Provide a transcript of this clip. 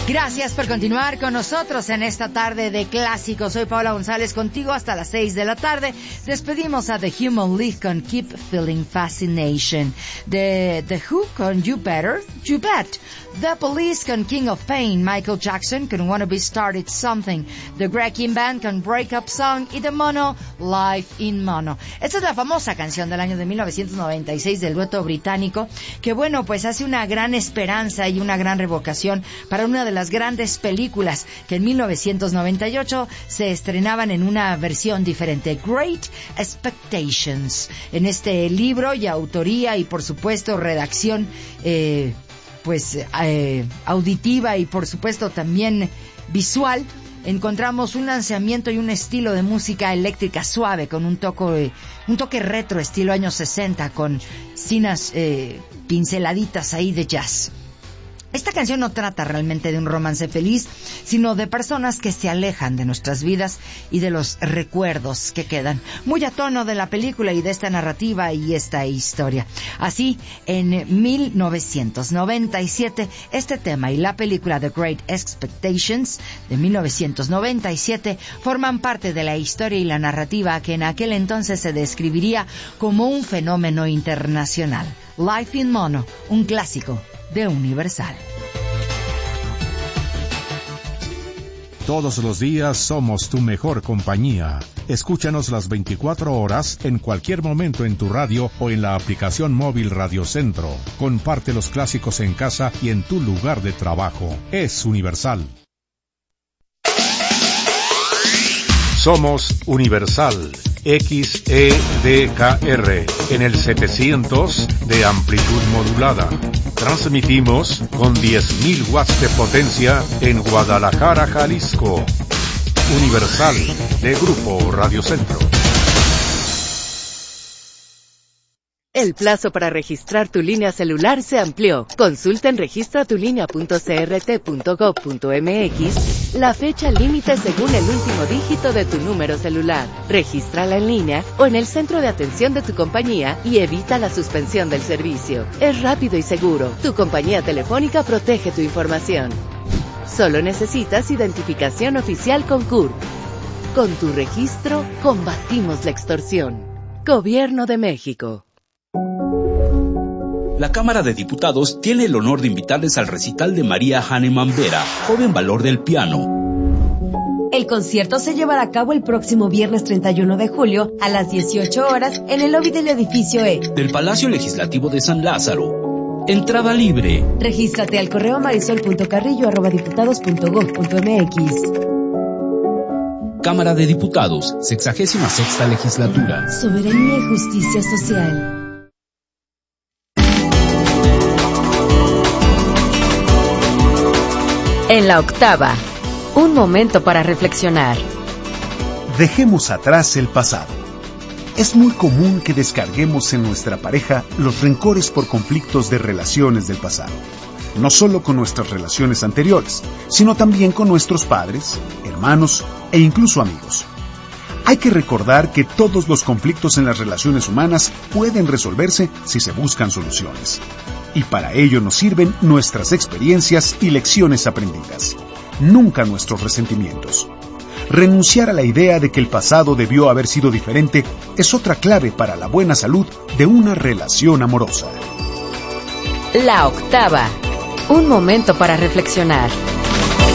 Gracias por continuar con nosotros en esta tarde de clásicos. Soy Paola González, contigo hasta las 6 de la tarde. Despedimos a The Human League con Keep Feeling Fascination. The Who con You Better, You Bet. The Police con King of Pain. Michael Jackson con Wanna Be Started Something. The Wrecking Band con Break Up Song. Y The Mono, Life in Mono. Esta es la famosa canción del año de 1996 del dueto británico, que bueno, pues hace una gran esperanza y una gran revocación para una de las grandes películas que en 1998 se estrenaban en una versión diferente, Great Expectations. En este libro y autoría y por supuesto redacción auditiva y por supuesto también visual, encontramos un lanzamiento y un estilo de música eléctrica suave con un toque retro estilo años 60 con finas pinceladitas ahí de jazz. Esta canción no trata realmente de un romance feliz, sino de personas que se alejan de nuestras vidas y de los recuerdos que quedan, muy a tono de la película y de esta narrativa y esta historia. Así, en 1997, este tema y la película The Great Expectations de 1997 forman parte de la historia y la narrativa que en aquel entonces se describiría como un fenómeno internacional. Life in Mono, un clásico de Universal. Todos los días somos tu mejor compañía. Escúchanos las 24 horas en cualquier momento en tu radio o en la aplicación móvil Radio Centro. Comparte los clásicos en casa y en tu lugar de trabajo. Es Universal. Somos Universal. XEDKR en el 700 de amplitud modulada. Transmitimos con 10.000 watts de potencia en Guadalajara, Jalisco. Universal de Grupo Radio Centro. El plazo para registrar tu línea celular se amplió. Consulta en registratulínea.crt.gov.mx la fecha límite según el último dígito de tu número celular. Regístrala en línea o en el centro de atención de tu compañía y evita la suspensión del servicio. Es rápido y seguro. Tu compañía telefónica protege tu información. Solo necesitas identificación oficial con CURP. Con tu registro, combatimos la extorsión. Gobierno de México. La Cámara de Diputados tiene el honor de invitarles al recital de María Hahnemann Vera, joven valor del piano. El concierto se llevará a cabo el próximo viernes 31 de julio a las 18 horas en el lobby del edificio E del Palacio Legislativo de San Lázaro. Entrada libre. Regístrate al correo marisol.carrillo@diputados.gov.mx. Cámara de Diputados, 66ª Legislatura. Soberanía y justicia social. En la octava, un momento para reflexionar. Dejemos atrás el pasado. Es muy común que descarguemos en nuestra pareja los rencores por conflictos de relaciones del pasado. No solo con nuestras relaciones anteriores, sino también con nuestros padres, hermanos e incluso amigos. Hay que recordar que todos los conflictos en las relaciones humanas pueden resolverse si se buscan soluciones. Y para ello nos sirven nuestras experiencias y lecciones aprendidas, nunca nuestros resentimientos. Renunciar a la idea de que el pasado debió haber sido diferente es otra clave para la buena salud de una relación amorosa. La octava, un momento para reflexionar.